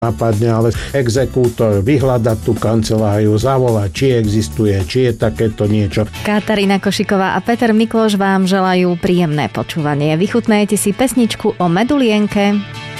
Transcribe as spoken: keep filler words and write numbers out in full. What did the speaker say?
napadne, ale exekútor vyhľadať tú kanceláriu, zavolať, či existuje, či je takéto niečo. Katarína Košiková a Peter Mikloš vám želajú príjemné počúvanie. Vychutnajte si pesničku o medulienke.